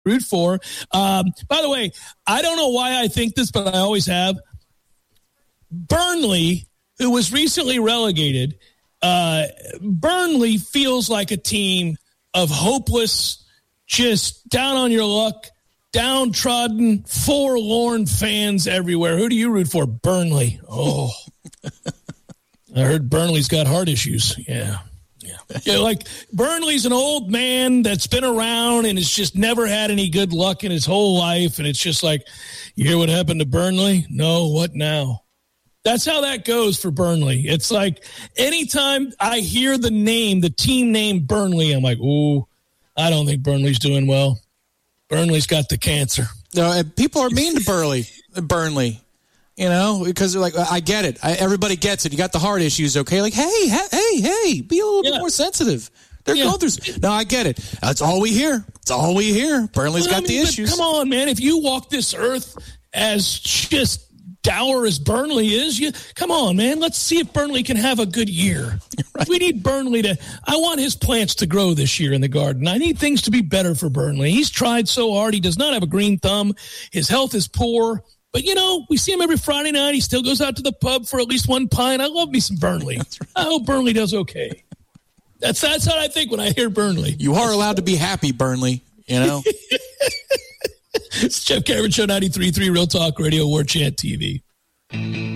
root for. By the way, I don't know why I think this, but I always have. Burnley, who was recently relegated, Burnley feels like a team of hopeless, just down on your luck, downtrodden, forlorn fans everywhere. Who do you root for? Burnley. Oh, I heard Burnley's got heart issues. Yeah. Like Burnley's an old man that's been around and has just never had any good luck in his whole life. And it's just like, you hear what happened to Burnley? No, what now? That's how that goes for Burnley. It's like anytime I hear the team name Burnley, I'm like, ooh, I don't think Burnley's doing well. Burnley's got the cancer. No, people are mean to Burnley. You know, because they're like, I get it. Everybody gets it. You got the heart issues, okay? Like, hey, be a little bit more sensitive. They're going through. No, I get it. That's all we hear. Burnley's got the issues. Come on, man. If you walk this earth as just dour as Burnley is, come on, man. Let's see if Burnley can have a good year. Right. We need Burnley I want his plants to grow this year in the garden. I need things to be better for Burnley. He's tried so hard. He does not have a green thumb. His health is poor. But, we see him every Friday night. He still goes out to the pub for at least one pint. I love me some Burnley. Right. I hope Burnley does okay. That's what I think when I hear Burnley. You are allowed to be happy, Burnley, It's Jeff Cameron Show, 93.3 Real Talk Radio, War Chant TV.